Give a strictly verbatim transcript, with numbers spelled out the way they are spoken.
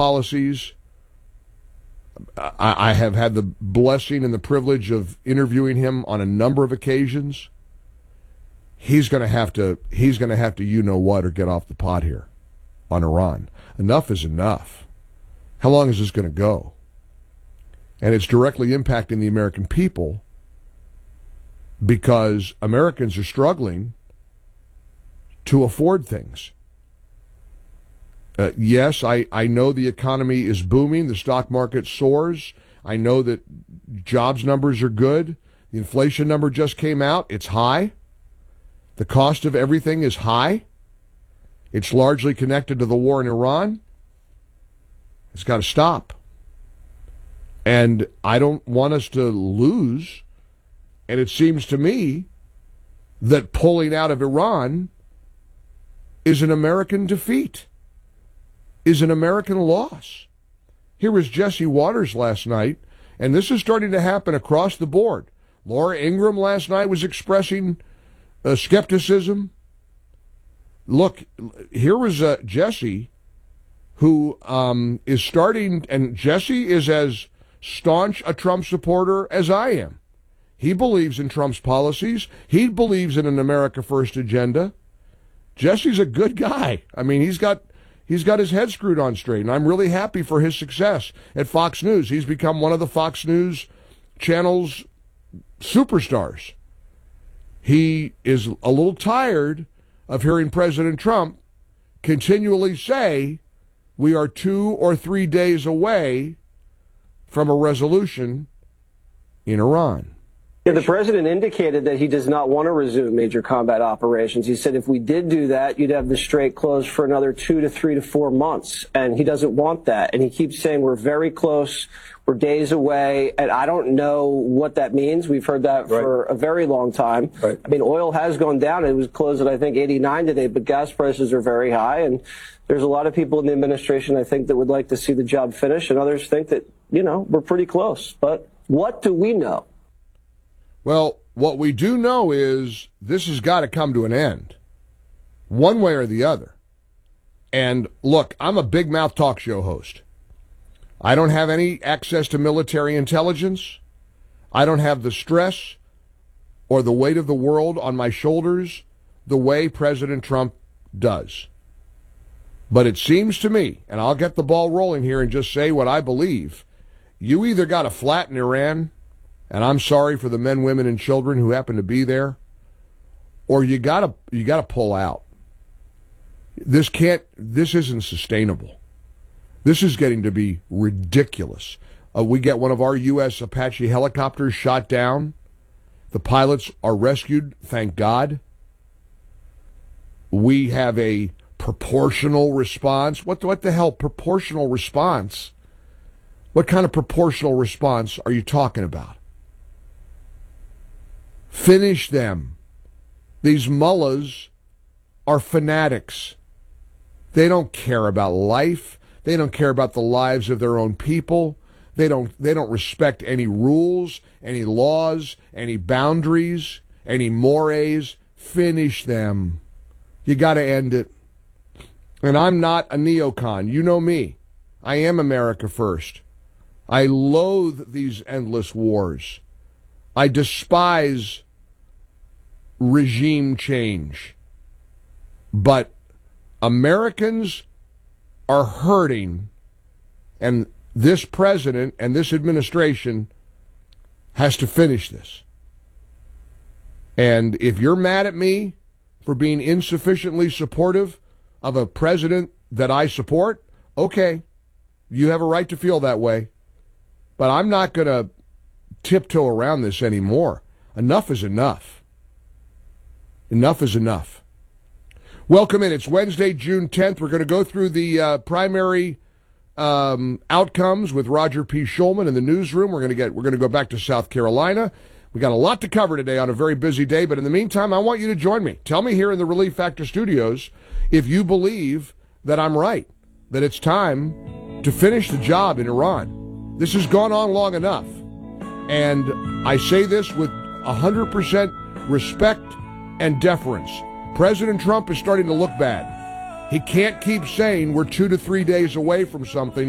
policies. I, I have had the blessing and the privilege of interviewing him on a number of occasions. He's going to have to, he's going to have to, you know what, or get off the pot here on Iran. Enough is enough. How long is this going to go? And it's directly impacting the American people because Americans are struggling to afford things. Uh, yes, I, I know the economy is booming. The stock market soars. I know that jobs numbers are good. The inflation number just came out. It's high. The cost of everything is high. It's largely connected to the war in Iran. It's got to stop. And I don't want us to lose. And it seems to me that pulling out of Iran is an American defeat, is an American loss. Here was Jesse Waters last night, and this is starting to happen across the board. Laura Ingraham last night was expressing uh, skepticism. Look, here was uh, Jesse, who um, is starting, and Jesse is as staunch a Trump supporter as I am. He believes in Trump's policies. He believes in an America First agenda. Jesse's a good guy. I mean, he's got he's got his head screwed on straight, and I'm really happy for his success at Fox News. He's become one of the Fox News channel's superstars. He is a little tired of hearing President Trump continually say we are two or three days away from a resolution in Iran. Yeah, the president indicated that he does not want to resume major combat operations. He said if we did do that, you'd have the Strait closed for another two to three to four months. And he doesn't want that. And he keeps saying we're very close, we're days away. And I don't know what that means. We've heard that right. for a very long time. Right. I mean, oil has gone down. It was closed at, I think, eighty-nine today, but gas prices are very high. And there's a lot of people in the administration, I think, that would like to see the job finish. And others think that, you know, we're pretty close. But what do we know? Well, what we do know is this has got to come to an end, one way or the other. And look, I'm a big mouth talk show host. I don't have any access to military intelligence. I don't have the stress or the weight of the world on my shoulders the way President Trump does. But it seems to me, and I'll get the ball rolling here and just say what I believe, you either got to flatten Iran, and I'm sorry for the men, women, and children who happen to be there, or you gotta you gotta pull out. This can't. This isn't sustainable. This is getting to be ridiculous. Uh, we get one of our U S Apache helicopters shot down. The pilots are rescued, thank God. We have a proportional response. What what the hell? Proportional response? What kind of proportional response are you talking about? Finish them. These mullahs are fanatics. They don't care about life. They don't care about the lives of their own people. They don't they don't respect any rules, any laws, any boundaries, any mores. Finish them. You got to end it. And I'm not a neocon. You know me. I am America First. I loathe these endless wars. I despise regime change. But Americans are hurting, and this president and this administration has to finish this. And if you're mad at me for being insufficiently supportive of a president that I support, okay, you have a right to feel that way. But I'm not going to tiptoe around this anymore. Enough is enough. Enough is enough. Welcome in. It's Wednesday, June tenth. We're going to go through the uh, primary um, outcomes with Roger P. Schulman in the newsroom. We're going to get. We're going to go back to South Carolina. We got a lot to cover today on a very busy day. But in the meantime, I want you to join me. Tell me here in the Relief Factor Studios if you believe that I'm right, that it's time to finish the job in Iran. This has gone on long enough. And I say this with one hundred percent respect and deference. President Trump is starting to look bad. He can't keep saying we're two to three days away from something